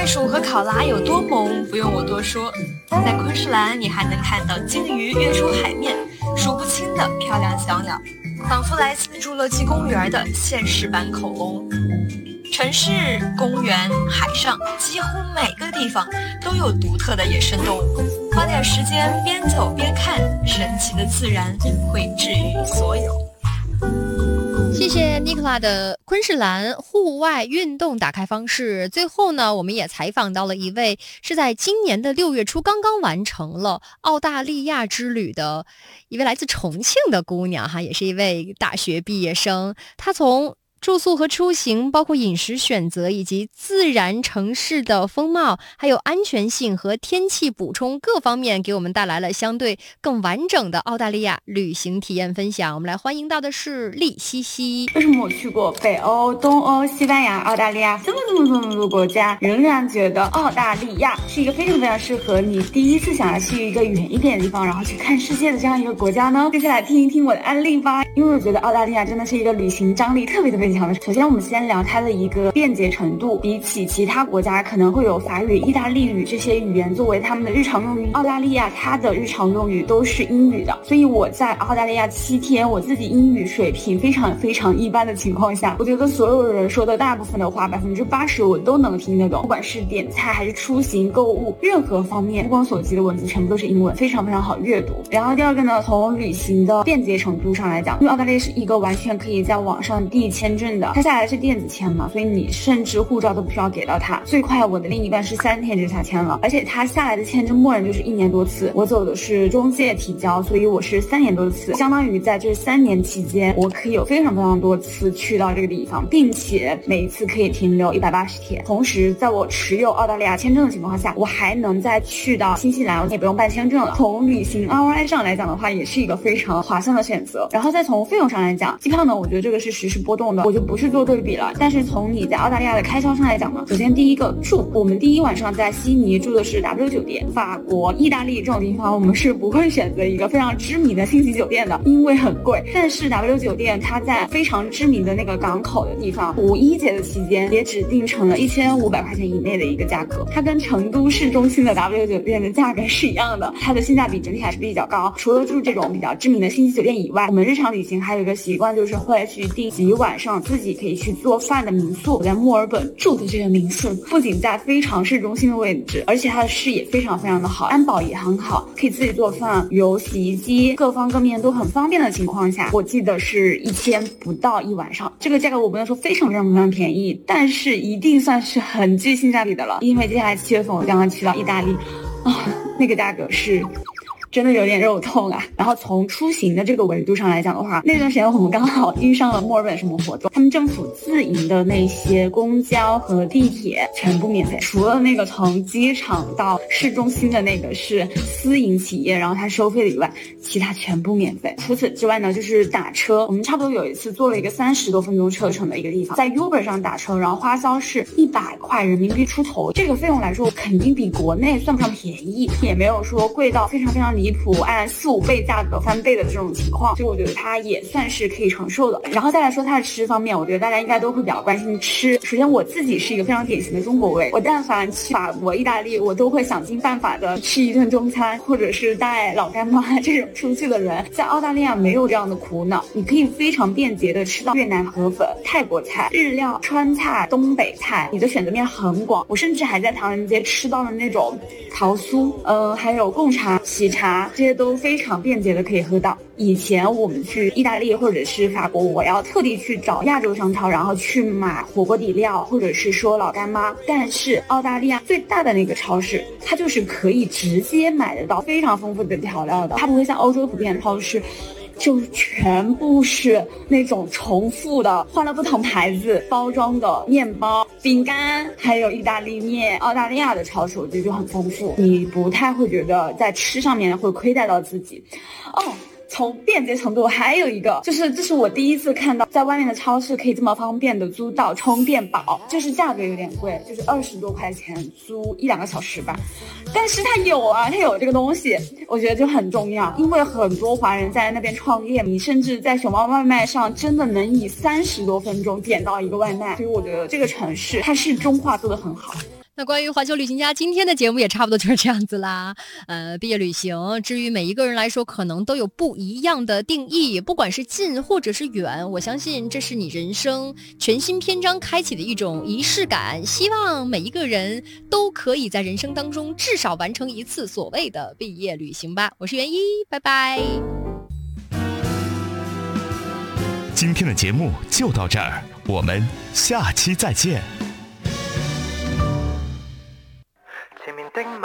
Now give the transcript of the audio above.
袋鼠和考拉有多萌，不用我多说。在昆士兰，你还能看到鲸鱼跃出海面，数不清的漂亮小鸟，仿佛来自侏罗纪公园的现实版恐龙。城市、公园、海上，几乎每个地方都有独特的野生动物。花点时间边走边看，神奇的自然会治愈所有。 谢谢尼克拉的昆士兰户外运动打开方式。最后呢，我们也采访到了一位是在今年的6月初刚刚完成了澳大利亚之旅的一位来自重庆的姑娘哈，也是一位大学毕业生。她从住宿和出行，包括饮食选择以及自然城市的风貌，还有安全性和天气补充各方面，给我们带来了相对更完整的澳大利亚旅行体验分享。我们来欢迎到的是丽西西。 为什么我去过北欧、东欧、西班牙、澳大利亚这么多国家，仍然觉得澳大利亚是一个非常非常适合你第一次想要去一个远一点的地方，然后去看世界的这样一个国家呢？接下来听一听我的案例吧，因为我觉得澳大利亚真的是一个旅行张力特别强的。首先我们先聊它的一个便捷程度，比起其他国家可能会有法语、意大利语这些语言作为他们的日常用语，澳大利亚它的日常用语都是英语的，所以我在澳大利亚7天，我自己英语水平非常一般的情况下，我觉得所有人说的大部分的话，80%我都能听得懂，不管是点菜还是出行、购物，任何方面目光所及的文字全部都是英文，非常好阅读。然后第二个呢，从旅行的便捷程度上来讲，因为澳大利亚是一个完全可以在网上递签证的，它下来是电子签嘛，所以你甚至护照都不需要给到他。最快我的另一半是3天就下签了，而且他下来的签证默认就是1年多次，我走的是中介提交，所以我是3年多次，相当于在这3年期间，我可以有非常多次去到这个地方，并且每一次可以停留180天。同时在我持有澳大利亚签证的情况下，我还能再去到新西兰，我也不用办签证了。从旅行 ROI 上来讲的话，也是一个非常划算的选择。然后再从费用上来讲，机票呢，我觉得这个是实时波动的，我就不是做对比了。但是从你在澳大利亚的开销上来讲呢，首先第一个住，我们第一晚上在悉尼住的是 W 酒店。法国、意大利这种地方，我们是不会选择一个非常知名的星级酒店的，因为很贵。但是 W 酒店它在非常知名的那个港口的地方，5·1节的期间也只定成了1500块钱以内的一个价格，它跟成都市中心的 W 酒店的价格是一样的，它的性价比整体还是比较高。除了住这种比较知名的星级酒店以外，我们日常旅行还有一个习惯，就是会去订几晚上自己可以去做饭的民宿。我在墨尔本住的这个民宿不仅在非常市中心的位置，而且它的视野非常的好，安保也很好，可以自己做饭，有洗衣机，各方各面都很方便的情况下，我记得是1天不到1晚上。这个价格我不能说非常便宜，但是一定算是很具性价比的了。因为接下来7月份我将要去到意大利那个价格是真的有点肉痛啊。然后从出行的这个维度上来讲的话，那段时间我们刚好遇上了墨尔本什么活动，他们政府自营的那些公交和地铁全部免费，除了那个从机场到市中心的那个是私营企业，然后它收费的以外，其他全部免费。除此之外呢，就是打车，我们差不多有一次坐了一个30多分钟车程的一个地方，在 Uber 上打车，然后花销是100块人民币出头，这个费用来说肯定比国内算不上便宜，也没有说贵到非常离谱，按4-5倍价格翻倍的这种情况，所以我觉得它也算是可以承受的。然后再来说它的吃方面，我觉得大家应该都会比较关心吃。首先我自己是一个非常典型的中国胃，我但凡去法国、意大利，我都会想尽办法的吃一顿中餐，或者是带老干妈这种出去的人。在澳大利亚没有这样的苦恼，你可以非常便捷的吃到越南河粉、泰国菜、日料、川菜、东北菜，你的选择面很广。我甚至还在唐人街吃到了那种桃酥，还有贡茶、喜茶，这些都非常便捷的可以喝到。以前我们去意大利或者是法国，我要特地去找亚洲商超，然后去买火锅底料或者是说老干妈。但是澳大利亚最大的那个超市，它就是可以直接买得到非常丰富的调料的，它不会像欧洲普遍的超市就全部是那种重复的换了不同牌子包装的面包、饼干，还有意大利面。澳大利亚的超市我觉得就很丰富，你不太会觉得在吃上面会亏待到自己。从便捷程度还有一个就是这是我第一次看到在外面的超市可以这么方便的租到充电宝，就是价格有点贵，就是20多块钱租1-2个小时吧，但是它有啊，它有这个东西，我觉得就很重要。因为很多华人在那边创业，你甚至在熊猫外卖上真的能以30多分钟点到一个外卖，所以我觉得这个城市它是中化做得很好。 那关于环球旅行家今天的节目也差不多就是这样子啦。毕业旅行至于每一个人来说可能都有不一样的定义，不管是近或者是远，我相信这是你人生全新篇章开启的一种仪式感，希望每一个人都可以在人生当中至少完成一次所谓的毕业旅行吧。我是袁一，拜拜。 今天的节目就到这儿，我们下期再见。